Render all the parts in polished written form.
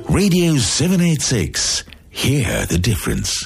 Radio 786. Hear the difference.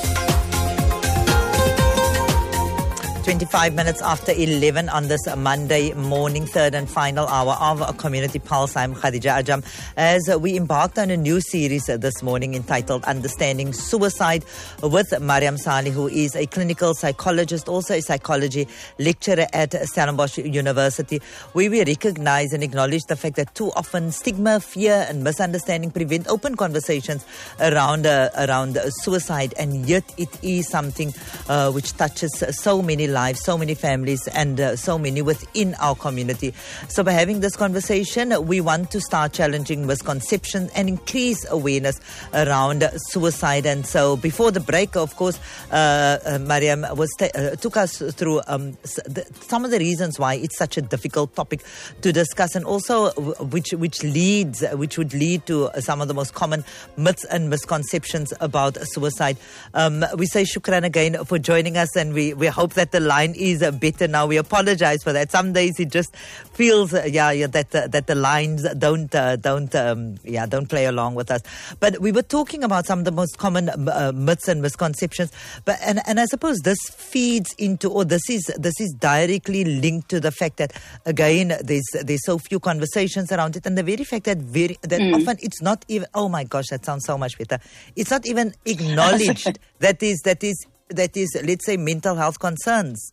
25 minutes after 11 on this Monday morning, third and final hour of Community Pulse. I'm Khadija Ajam. As we embarked on a new series this morning entitled Understanding Suicide with Mariam Saleh, who is a clinical psychologist, also a psychology lecturer at Stellenbosch University, where we recognize and acknowledge the fact that too often stigma, fear and misunderstanding prevent open conversations around suicide, and yet it is something which touches so many lives, so many families and so many within our community. So by having this conversation, we want to start challenging misconceptions and increase awareness around suicide. And so before the break, of course, Mariam took us through some of the reasons why it's such a difficult topic to discuss, and also which would lead to some of the most common myths and misconceptions about suicide. We say shukran again for joining us, and we hope that the line is better now. We apologize for that. Some days it just feels that the lines don't play along with us. But we were talking about some of the most common myths and misconceptions. But and I suppose this feeds into, or this is directly linked to the fact that again there's so few conversations around it, and the very fact that often it's not even, oh my gosh, that sounds so much better. It's not even acknowledged that is, let's say, mental health concerns.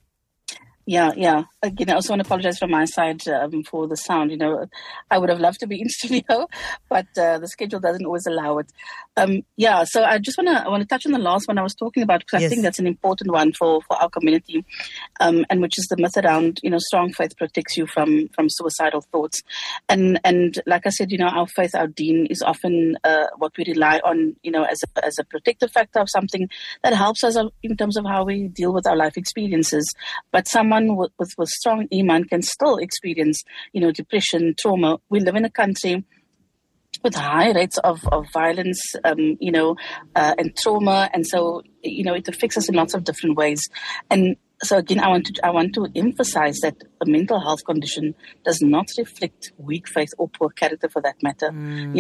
Yeah. Again, I also want to apologize from my side for the sound. I would have loved to be in studio, but the schedule doesn't always allow it. So I just want to touch on the last one I was talking about, because I think that's an important one for our community, and which is the myth around, strong faith protects you from suicidal thoughts. And like I said, our faith, our deen, is often what we rely on, as a protective factor of something that helps us in terms of how we deal with our life experiences. But someone with strong iman can still experience, depression, trauma. We live in a country with high rates of violence, and trauma, and so it affects us in lots of different ways. And so again, I want to emphasize that a mental health condition does not reflect weak faith or poor character, for that matter.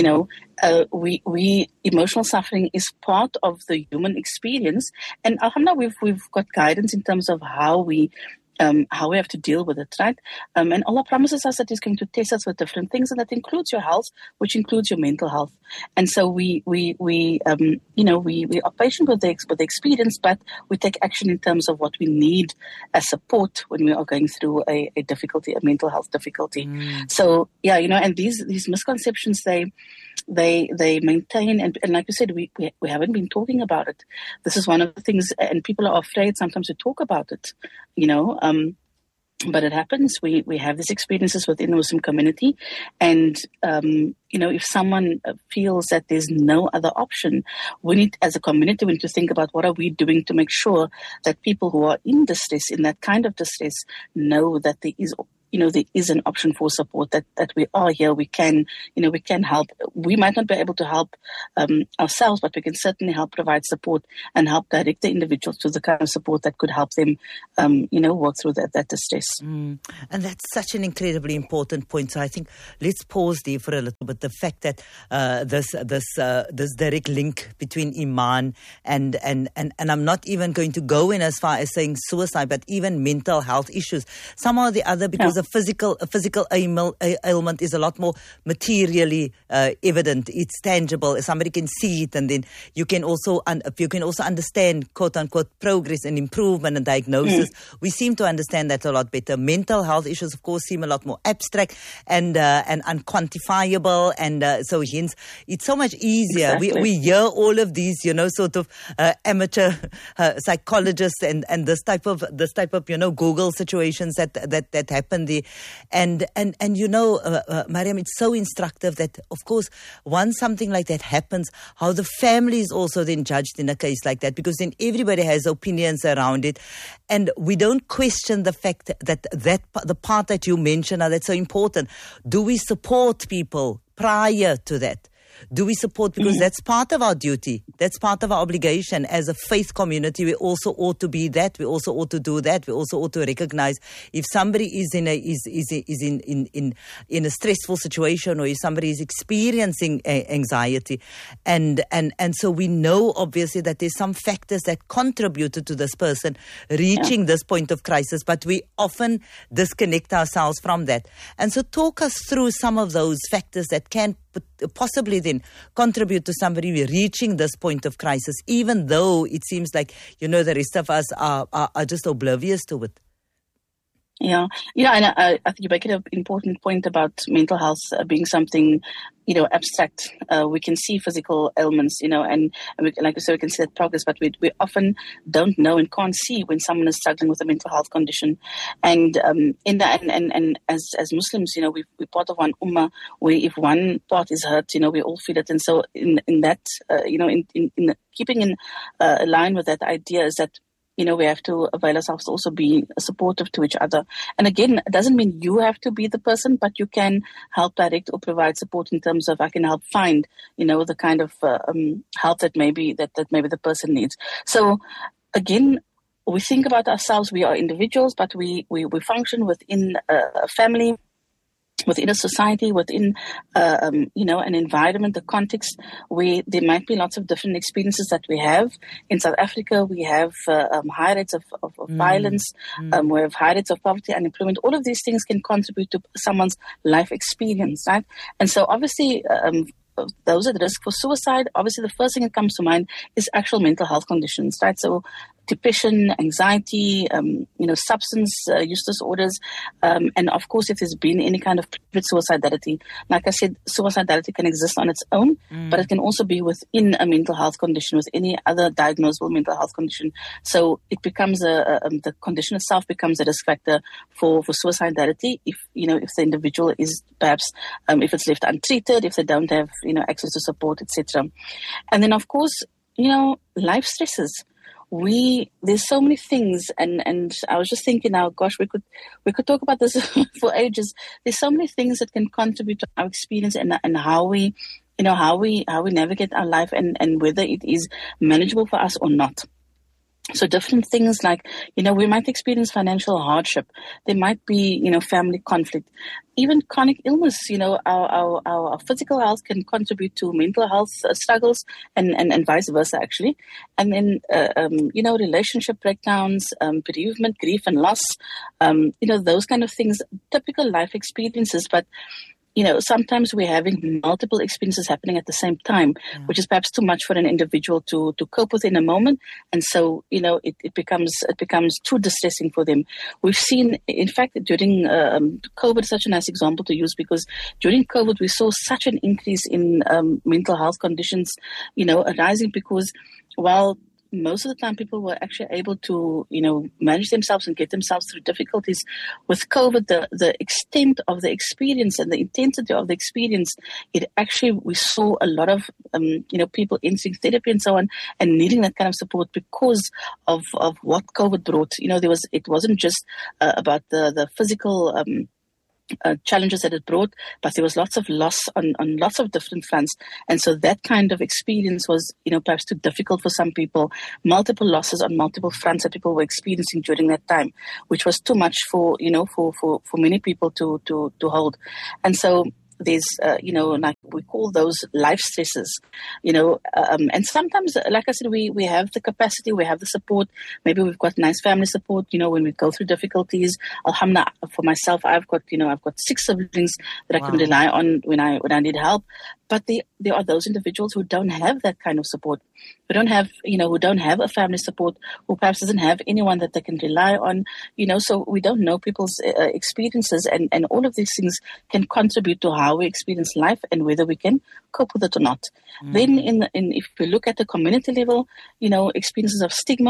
We emotional suffering is part of the human experience, and alhamdulillah, we've got guidance in terms of how we have to deal with it, right? And Allah promises us that He's going to test us with different things, and that includes your health, which includes your mental health. And so we are patient with the experience, but we take action in terms of what we need as support when we are going through a difficulty, a mental health difficulty. So and these misconceptions, they maintain, and like you said, we haven't been talking about it. This is one of the things, and people are afraid sometimes to talk about it, but it happens. We have these experiences within the Muslim community, and if someone feels that there's no other option, we need, as a community, we need to think about what are we doing to make sure that people who are in distress, in that kind of distress, know that there is an option for support, that we are here, we can help. We might not be able to help ourselves, but we can certainly help provide support and help direct the individuals to the kind of support that could help them, work through that distress. And that's such an incredibly important point. So I think let's pause there for a little bit. The fact that this direct link between Iman and I'm not even going to go in as far as saying suicide, but even mental health issues. Somehow or the other, because a physical ailment is a lot more materially evident. It's tangible. Somebody can see it, and then you can also understand, quote unquote, progress and improvement and diagnosis. We seem to understand that a lot better. Mental health issues, of course, seem a lot more abstract and unquantifiable, and so hence it's so much easier. Exactly. We hear all of these, sort of amateur psychologists and this type of Google situations that happen there, and Mariam, it's so instructive that, of course, once something like that happens, how the family is also then judged in a case like that, because then everybody has opinions around it, and we don't question the fact that the part that you mentioned, that's so important. Do we support people prior to that? Do we support? Because that's part of our duty. That's part of our obligation as a faith community. We also ought to be that. We also ought to do that. We also ought to recognize if somebody is in a stressful situation, or if somebody is experiencing anxiety, and so we know obviously that there's some factors that contributed to this person reaching this point of crisis, but we often disconnect ourselves from that. And so talk us through some of those factors that can possibly then contribute to somebody reaching this point of crisis, even though it seems like, the rest of us are just oblivious to it. Yeah, and I think you make an important point about mental health being something, abstract. We can see physical ailments, and we, like I said, we can see that progress, but we often don't know and can't see when someone is struggling with a mental health condition. And and as Muslims, we're part of one ummah where if one part is hurt, we all feel it. And so in that, keeping in line with that idea is that, we have to avail ourselves to also be supportive to each other. And again, it doesn't mean you have to be the person, but you can help direct or provide support in terms of I can help find, the kind of help that maybe the person needs. So again, we think about ourselves, we are individuals, but we function within a family, within a society, within, an environment, a context where there might be lots of different experiences that we have. In South Africa, we have high rates of violence, we have high rates of poverty, unemployment. All of these things can contribute to someone's life experience, right? And so obviously, those at risk for suicide, obviously the first thing that comes to mind is actual mental health conditions, right? So depression, anxiety, substance use disorders, and of course, if there's been any kind of private suicidality. Like I said, suicidality can exist on its own, but it can also be within a mental health condition, with any other diagnosable mental health condition. So it becomes the condition itself becomes a risk factor for suicidality if the individual is perhaps if it's left untreated, if they don't have access to support, etc. And then of course, life stresses. There's so many things, and I was just thinking now, gosh, we could talk about this for ages. There's so many things that can contribute to our experience and how we navigate our life and whether it is manageable for us or not. So different things like, we might experience financial hardship. There might be, family conflict, even chronic illness. Our physical health can contribute to mental health struggles and vice versa, actually. And then, relationship breakdowns, bereavement, grief and loss, those kind of things, typical life experiences. But sometimes we're having multiple experiences happening at the same time, which is perhaps too much for an individual to cope with in a moment. And so, it becomes too distressing for them. We've seen, in fact, during COVID, such a nice example to use, because during COVID, we saw such an increase in mental health conditions, arising because while most of the time people were actually able to, manage themselves and get themselves through difficulties. With COVID, the extent of the experience and the intensity of the experience, we saw a lot of, people entering therapy and so on and needing that kind of support because of what COVID brought. It wasn't just about the physical challenges that it brought, but there was lots of loss on lots of different fronts. And so that kind of experience was, perhaps too difficult for some people. Multiple losses on multiple fronts that people were experiencing during that time, which was too much for many people to hold. And so there's, like we call those life stresses, and sometimes, like I said, we have the capacity, we have the support. Maybe we've got nice family support, when we go through difficulties. Alhamdulillah, for myself, I've got 6 siblings that I can rely on when I need help. But there are those individuals who don't have that kind of support, who don't have a family support, who perhaps doesn't have anyone that they can rely on, so we don't know people's experiences, and all of these things can contribute to how we experience life and whether we can cope with it or not. Then if we look at the community level, experiences of stigma.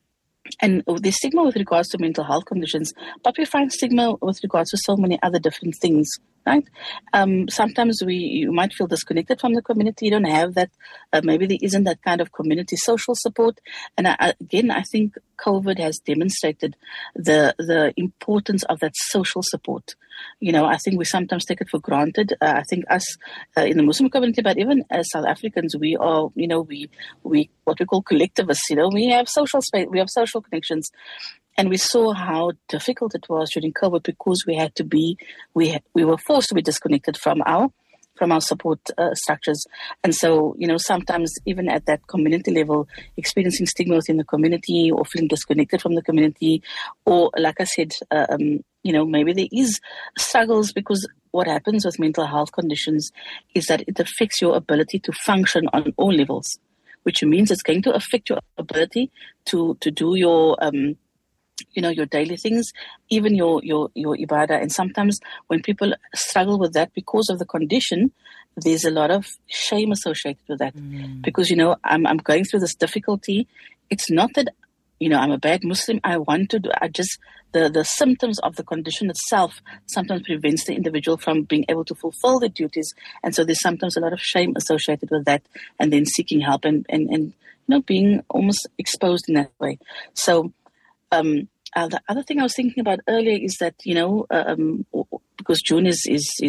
And there's stigma with regards to mental health conditions, but we find stigma with regards to so many other different things right? Sometimes you might feel disconnected from the community. You don't have that. Maybe there isn't that kind of community social support. And again, I think COVID has demonstrated the importance of that social support. I think we sometimes take it for granted. I think us in the Muslim community, but even as South Africans, we are, we what we call collectivists. We have social space, we have social connections. And we saw how difficult it was during COVID because we were forced to be disconnected from our support structures. And so, sometimes even at that community level, experiencing stigma within the community or feeling disconnected from the community, or like I said, maybe there is struggles, because what happens with mental health conditions is that it affects your ability to function on all levels, which means it's going to affect your ability to do your your daily things, even your ibadah. And sometimes when people struggle with that because of the condition, there's a lot of shame associated with that. Because, I'm going through this difficulty. It's not that, I'm a bad Muslim. The symptoms of the condition itself sometimes prevents the individual from being able to fulfill their duties. And so there's sometimes a lot of shame associated with that, and then seeking help and being almost exposed in that way. So, the other thing I was thinking about earlier is that, because June is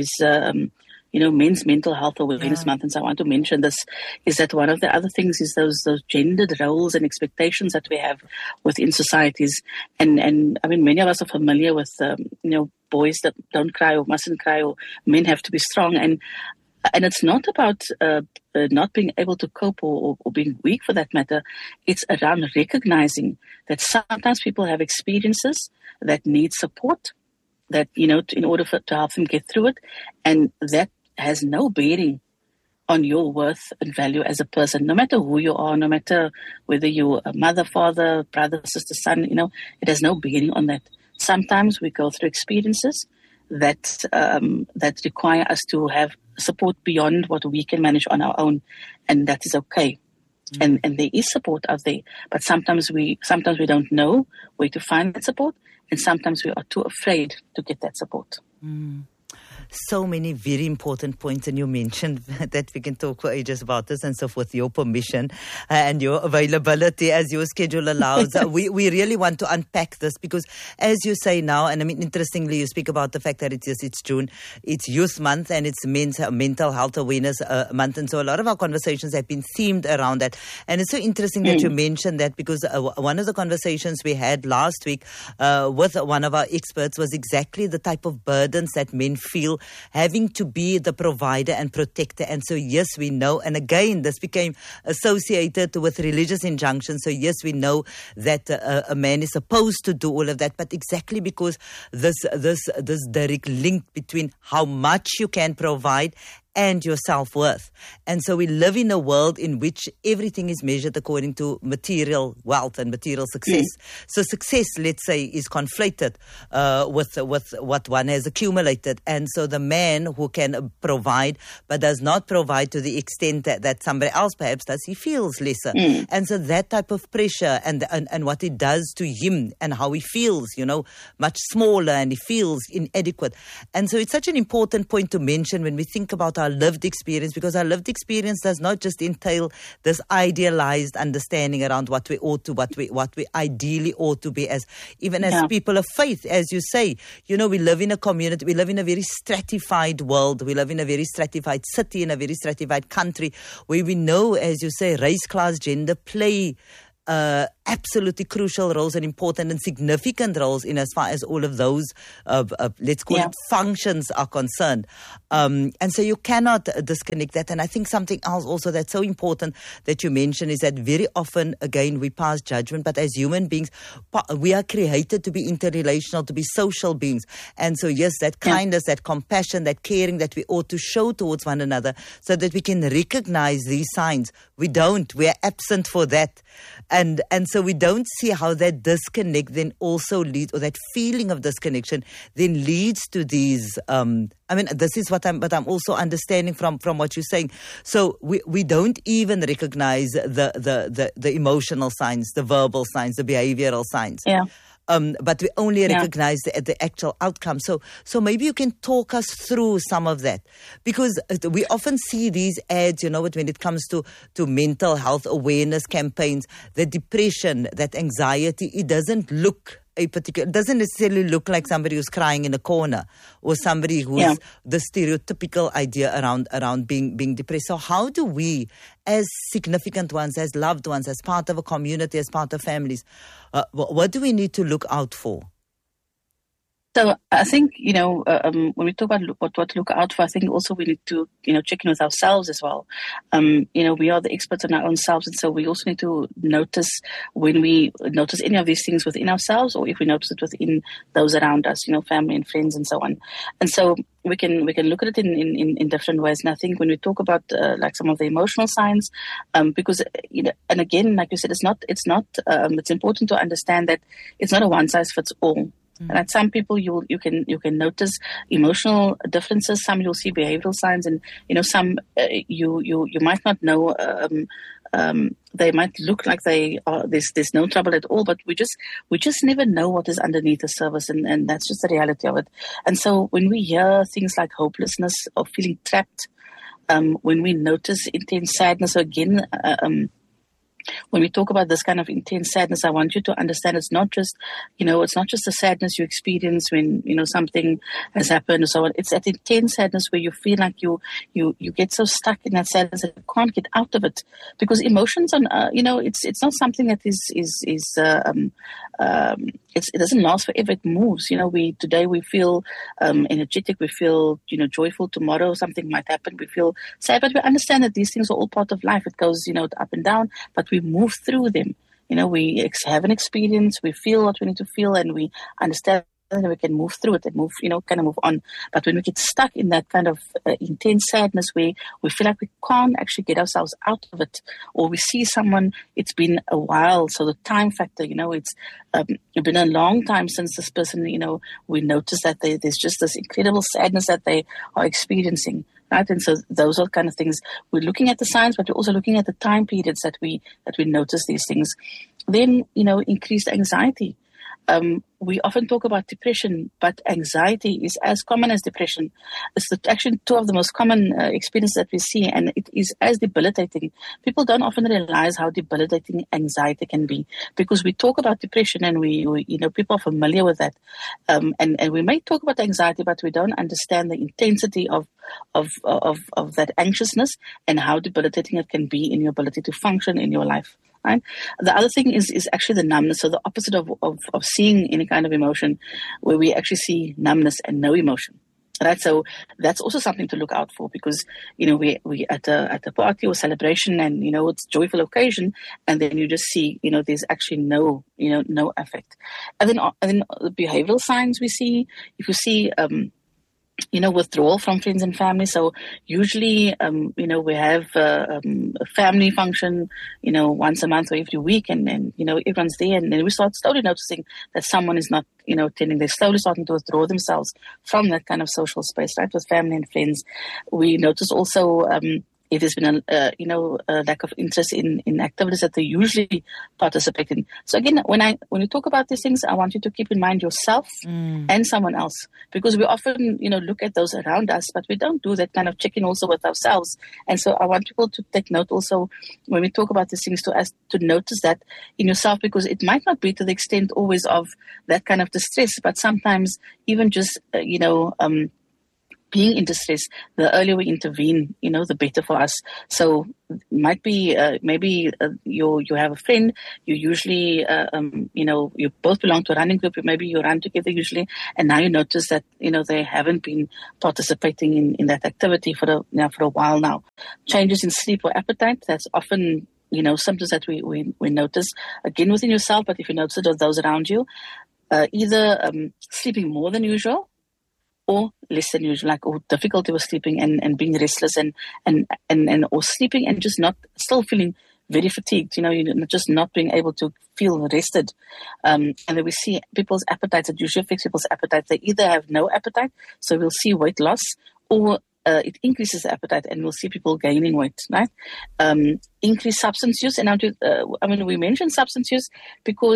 Men's Mental Health Awareness Month, and so I want to mention this, is that one of the other things is those gendered roles and expectations that we have within societies. And I mean, many of us are familiar with, boys that don't cry or mustn't cry, or men have to be strong. And it's not about not being able to cope or being weak for that matter. It's around recognizing that sometimes people have experiences that need support, that, in order to help them get through it. And that has no bearing on your worth and value as a person, no matter who you are, no matter whether you're a mother, father, brother, sister, son, it has no bearing on that. Sometimes we go through experiences that require us to have support beyond what we can manage on our own, and that is okay. And there is support out there, but sometimes we don't know where to find that support, and sometimes we are too afraid to get that support. So many very important points, and you mentioned that we can talk for ages about this, and so with your permission and your availability as your schedule allows. we really want to unpack this, because as you say now, and I mean, interestingly, you speak about the fact that it's June, it's Youth Month, and it's Men's Mental Health Awareness Month, and so a lot of our conversations have been themed around that. And it's so interesting that you mentioned that, because one of the conversations we had last week with one of our experts was exactly the type of burdens that men feel having to be the provider and protector. And so, yes, we know, and again, this became associated with religious injunctions. So, yes, we know that a man is supposed to do all of that, but exactly because this direct link between how much you can provide and your self-worth. And so we live in a world in which everything is measured according to material wealth and material success. So success, let's say, is conflated with what one has accumulated. And so the man who can provide but does not provide to the extent that somebody else perhaps does, he feels lesser. And so that type of pressure and what it does to him and how he feels, much smaller, and he feels inadequate. And so it's such an important point to mention when we think about our lived experience, because our lived experience does not just entail this idealized understanding around what we ought to, what we ideally ought to be as people of faith. As you say, we live in a community, we live in a very stratified world, we live in a very stratified city, in a very stratified country, where we know, as you say, race, class, gender play absolutely crucial roles and important and significant roles in as far as all of those, let's call it, functions are concerned. And so you cannot disconnect that. And I think something else also that's so important that you mentioned is that very often, again, we pass judgment, but as human beings, we are created to be interrelational, to be social beings. And so, yes, that kindness, that compassion, that caring that we ought to show towards one another so that we can recognize these signs. We don't. We are absent for that. And so we don't see how that disconnect then also leads, or that feeling of disconnection then leads to these, this is what I'm also understanding from what you're saying. So we don't even recognize the emotional signs, the verbal signs, the behavioral signs. Yeah. but we only recognize the actual outcome. So maybe you can talk us through some of that, because we often see these ads, when it comes to mental health awareness campaigns, that depression, that anxiety, it doesn't necessarily look like somebody who's crying in a corner, or somebody who's the stereotypical idea around being depressed. So how do we, as significant ones, as loved ones, as part of a community, as part of families, what do we need to look out for? So I think, when we talk about what to look out for, I think also we need to, check in with ourselves as well. We are the experts on our own selves, and so we also need to notice when we notice any of these things within ourselves, or if we notice it within those around us, family and friends and so on. And so we can look at it in different ways. And I think when we talk about like some of the emotional signs, because and again, like you said, it's important to understand that it's not a one size fits all. And at some people you can notice emotional differences. Some you'll see behavioral signs, and some you might not know. They might look like they are. There's no trouble at all, but we just never know what is underneath the surface, and that's just the reality of it. And so when we hear things like hopelessness or feeling trapped, when we notice intense sadness, again. When we talk about this kind of intense sadness, I want you to understand it's not just the sadness you experience when, something has happened or so on. It's that intense sadness where you feel like you get so stuck in that sadness that you can't get out of it. Because emotions it's not something that it doesn't last forever. It moves. Today we feel energetic, we feel, joyful. Tomorrow something might happen, we feel sad, but we understand that these things are all part of life. It goes, up and down, but we move through them. We have an experience, we feel what we need to feel, and we understand that we can move through it and move on. But when we get stuck in that kind of intense sadness where we feel like we can't actually get ourselves out of it, or we see someone, it's been a while, so the time factor, it's been a long time since this person, we notice that there's just this incredible sadness that they are experiencing. Right? And so those are kind of things we're looking at the signs, but we're also looking at the time periods that we notice these things. Then, increased anxiety. We often talk about depression, but anxiety is as common as depression. It's actually two of the most common experiences that we see, and it is as debilitating. People don't often realize how debilitating anxiety can be, because we talk about depression and we people are familiar with that, and we may talk about anxiety, but we don't understand the intensity of that anxiousness and how debilitating it can be in your ability to function in your life. Right? The other thing is actually the numbness, so the opposite of seeing any kind of emotion, where we actually see numbness and no emotion. Right? So that's also something to look out for, because we at a party or celebration, and it's a joyful occasion, and then you just see there's actually no affect. And then the behavioral signs we see, if you see withdrawal from friends and family. So usually, we have a family function, once a month or every week, and then, everyone's there. And then we start slowly noticing that someone is not, attending. They're slowly starting to withdraw themselves from that kind of social space, right, with family and friends. We notice also, if there's been a lack of interest in activities that they usually participate in. So again, when you talk about these things, I want you to keep in mind yourself and someone else, because we often, look at those around us, but we don't do that kind of check-in also with ourselves. And so I want people to take note also when we talk about these things to notice that in yourself, because it might not be to the extent always of that kind of distress, but sometimes even just, being in distress, the earlier we intervene, the better for us. So might be maybe you have a friend, you usually you both belong to a running group, maybe you run together usually, and now you notice that they haven't been participating in that activity for a while now. Changes in sleep or appetite, that's often symptoms that we notice again within yourself, but if you notice it of those around you, either sleeping more than usual, or less than usual, or difficulty with sleeping and being restless and or sleeping and just still feeling very fatigued, just not being able to feel rested. And then we see people's appetites, it usually affects people's appetites. They either have no appetite, so we'll see weight loss, or it increases the appetite and we'll see people gaining weight, right? Increased substance use, and we mentioned substance use because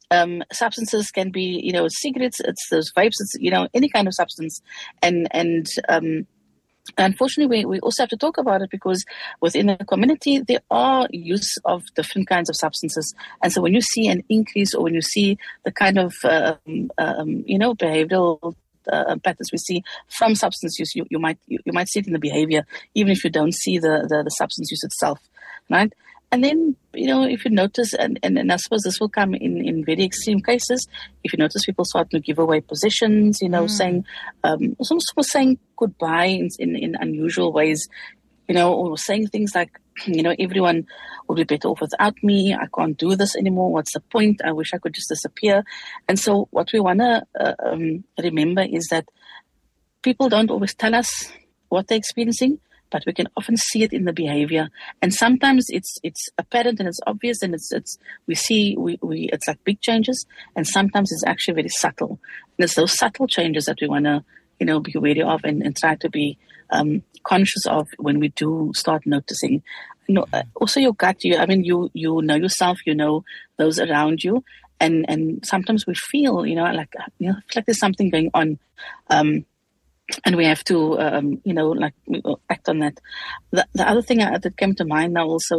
Substances can be, cigarettes, it's those vapes, it's, any kind of substance. And unfortunately, we also have to talk about it because within the community, there are use of different kinds of substances. And so when you see an increase or when you see the kind of, behavioral patterns we see from substance use, you might see it in the behavior, even if you don't see the substance use itself, right? And then, if you notice, and I suppose this will come in very extreme cases, if you notice people start to give away possessions, saying, almost saying goodbye in unusual ways, or saying things like, everyone will be better off without me. I can't do this anymore. What's the point? I wish I could just disappear. And so what we want to remember is that people don't always tell us what they're experiencing, but we can often see it in the behavior. And sometimes it's apparent and it's obvious, and it's like big changes, and sometimes it's actually very subtle. And it's those subtle changes that we want to, be wary of and try to be conscious of when we do start noticing. Also your gut, you know yourself, those around you, and sometimes we feel, like there's something going on. And we have to, act on that. The other thing that came to mind now also,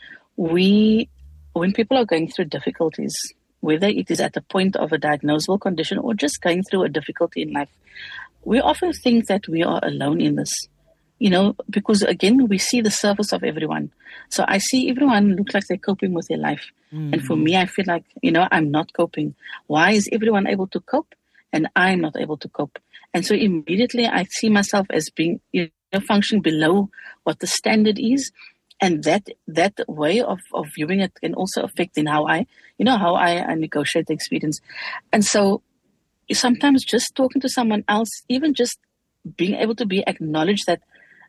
when people are going through difficulties, whether it is at the point of a diagnosable condition or just going through a difficulty in life, we often think that we are alone in this, because again, we see the surface of everyone. So I see everyone look like they're coping with their life. Mm. And for me, I feel like, I'm not coping. Why is everyone able to cope and I'm not able to cope? And so immediately I see myself as being, functioning below what the standard is. And that way of viewing it can also affect in how I negotiate the experience. And so sometimes just talking to someone else, even just being able to be acknowledged that,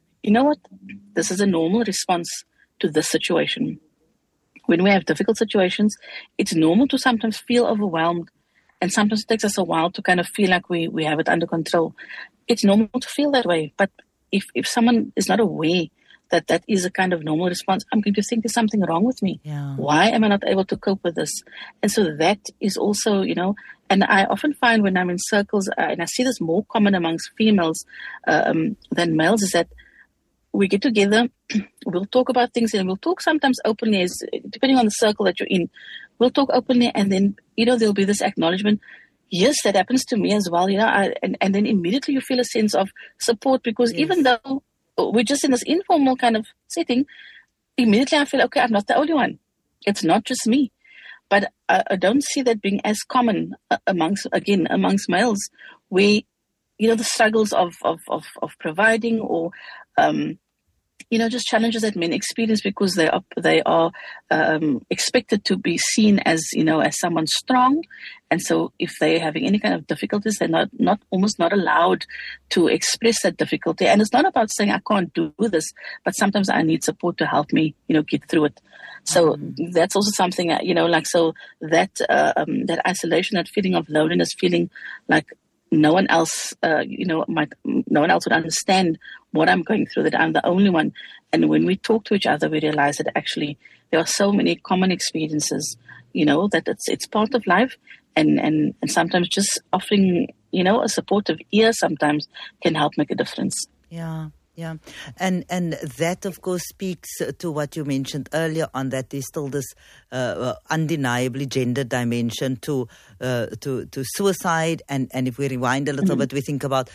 this is a normal response to this situation. When we have difficult situations, it's normal to sometimes feel overwhelmed. And sometimes it takes us a while to kind of feel like we have it under control. It's normal to feel that way. But if someone is not aware that is a kind of normal response, I'm going to think there's something wrong with me. Yeah. Why am I not able to cope with this? And so that is also, and I often find when I'm in circles, and I see this more common amongst females than males, is that we get together, we'll talk about things, and we'll talk sometimes openly, depending on the circle that you're in. We'll talk openly, and then, there'll be this acknowledgement. Yes, that happens to me as well, and then immediately you feel a sense of support, because yes. Even though we're just in this informal kind of setting, immediately I feel, okay, I'm not the only one. It's not just me. But I don't see that being as common amongst males, where, the struggles of providing or, just challenges that men experience because they are expected to be seen as someone strong, and so if they're having any kind of difficulties, they're almost not allowed to express that difficulty. And it's not about saying I can't do this, but sometimes I need support to help me, get through it. So that's also something so that that isolation, that feeling of loneliness, feeling like no one else, no one else would understand what I'm going through, that I'm the only one. And when we talk to each other, we realize that actually there are so many common experiences, that it's part of life. And sometimes just offering, a supportive ear sometimes can help make a difference. Yeah. Yeah, and that of course speaks to what you mentioned earlier on, that there's still this undeniably gender dimension to suicide, and if we rewind a little bit, we think about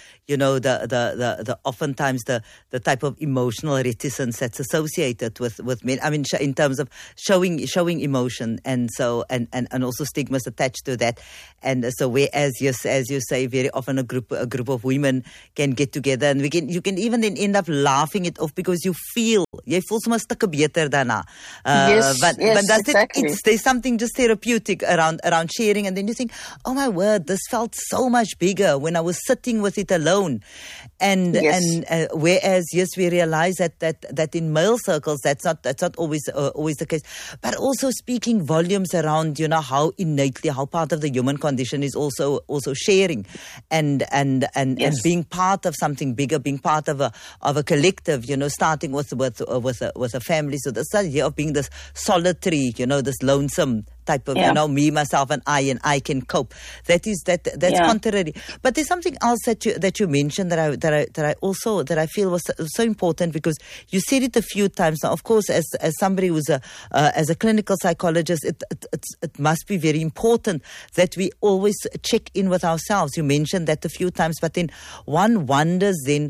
the oftentimes the type of emotional reticence that's associated with men. I mean, in terms of showing emotion, and so and also stigmas attached to that, and so whereas as you say, very often a group of women can get together, and you can even then end up laughing it off because jy voel sommer 'n stukkie beter daarna. But exactly. There's something just therapeutic around sharing, and then you think, oh my word, this felt so much bigger when I was sitting with it alone. And whereas we realize that in male circles that's not always the case, but also speaking volumes around how innately, how part of the human condition is also sharing and being part of something bigger, being part of a collective, starting with a family. So this idea of being this solitary, this lonesome type of, me, myself, and I can cope. That's contrary. But there's something else that you mentioned that I feel was so important, because you said it a few times. Now, of course, as somebody who's as a clinical psychologist, it must be very important that we always check in with ourselves. You mentioned that a few times, but then one wonders then,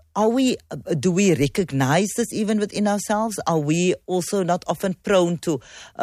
do we recognize this even within ourselves? Are we also not often prone to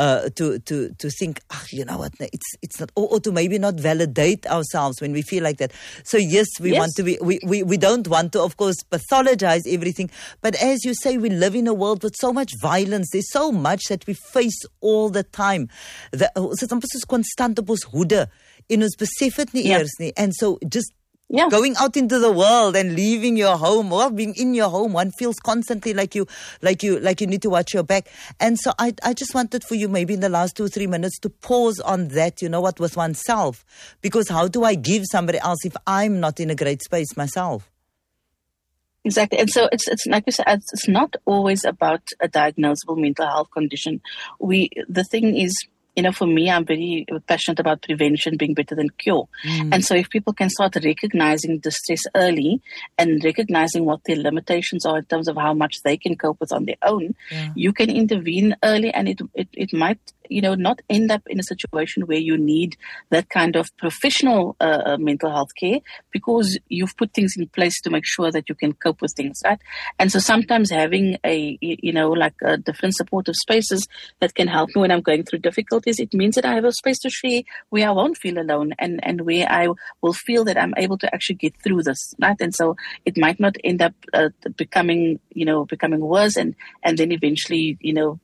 think, you know what, it's not, or to maybe not validate ourselves when we feel like that? So yes, we want to be, we don't want to, of course, pathologize everything. But as you say, we live in a world with so much violence. There's so much that we face all the time. So soms konstant op ons hoede en ons besef dit nie eers nie. And so just going out into the world and leaving your home, or being in your home, one feels constantly like you need to watch your back. And so I just wanted for you, maybe in the last 2-3 minutes, to pause on that, with oneself. Because how do I give somebody else if I'm not in a great space myself? Exactly. And so it's like you said, it's not always about a diagnosable mental health condition. The thing is, for me, I'm very passionate about prevention being better than cure. And so if people can start recognizing distress early and recognizing what their limitations are in terms of how much they can cope with on their own, you can intervene early, and it might, not end up in a situation where you need that kind of professional mental health care, because you've put things in place to make sure that you can cope with things, right? And so sometimes having different supportive spaces that can help me when I'm going through difficulties, it means that I have a space to share where I won't feel alone, and where I will feel that I'm able to actually get through this, right? And so it might not end up becoming worse, and then eventually,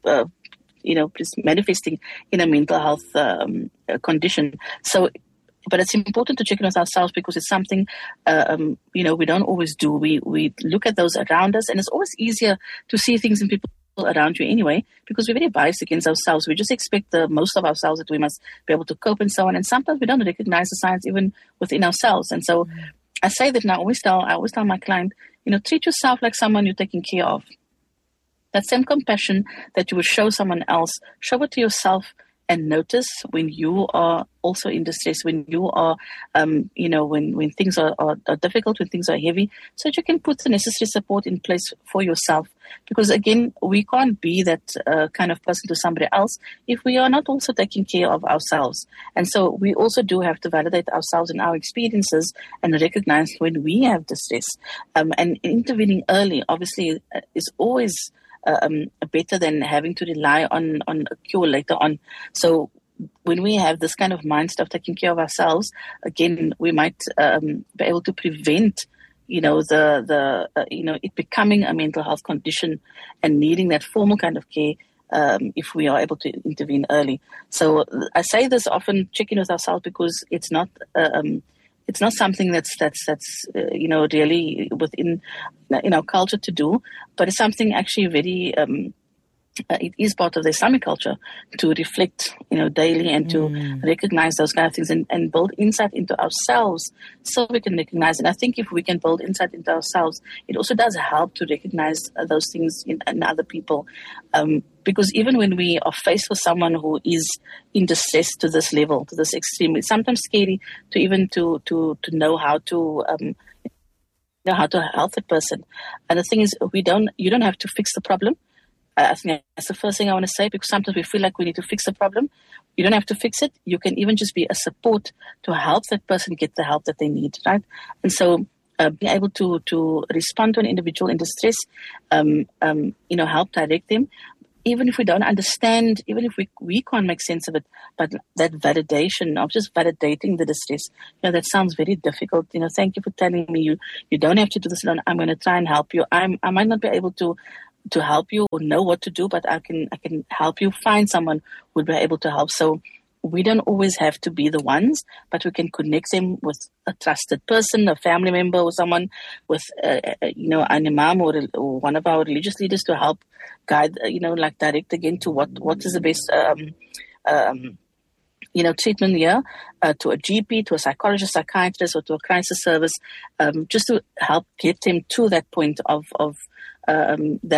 just manifesting in a mental health condition. So, but it's important to check in with ourselves, because it's something, we don't always do. We look at those around us, and it's always easier to see things in people around you anyway, because we're very biased against ourselves. We just expect the most of ourselves, that we must be able to cope and so on. And sometimes we don't recognize the signs even within ourselves. And so I say that, and I always tell my client, treat yourself like someone you're taking care of. That same compassion that you would show someone else, show it to yourself, and notice when you are also in distress, when you are, when things are difficult, when things are heavy, so that you can put the necessary support in place for yourself. Because again, we can't be that kind of person to somebody else if we are not also taking care of ourselves. And so we also do have to validate ourselves and our experiences, and recognize when we have distress. And intervening early, obviously, is always better than having to rely on a cure later on. So when we have this kind of mindset of taking care of ourselves, again, we might be able to prevent, it becoming a mental health condition and needing that formal kind of care, if we are able to intervene early. So I say this often, check in with ourselves, because it's not something that's really within our culture to do, but it's something actually very it is part of the Islamic culture to reflect daily, and to recognize those kind of things, and build insight into ourselves, so we can recognize. And I think if we can build insight into ourselves, it also does help to recognize those things in other people. Because even when we are faced with someone who is in distress to this level, to this extreme, it's sometimes scary to even to know how to help that person. And the thing is, you don't have to fix the problem. I think that's the first thing I want to say, because sometimes we feel like we need to fix the problem. You don't have to fix it. You can even just be a support to help that person get the help that they need, right? And so being able to respond to an individual in distress, help direct them, even if we don't understand, even if we can't make sense of it, but that validation of just validating the distress, that sounds very difficult. Thank you for telling me you don't have to do this alone. I'm going to try and help you. I might not be able to help you or know what to do, but I can help you find someone who would be able to help. So we don't always have to be the ones, but we can connect them with a trusted person, a family member, or someone with, an imam or one of our religious leaders to help guide, direct again to what is the best, treatment here, to a GP, to a psychologist, psychiatrist, or to a crisis service, just to help get them to that point of that